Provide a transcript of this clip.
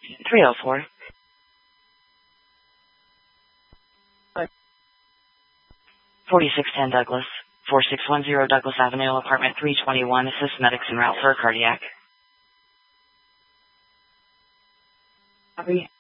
304. 4610 Douglas. 4610 Douglas Avenue, apartment 321. Assist medics en route for a cardiac.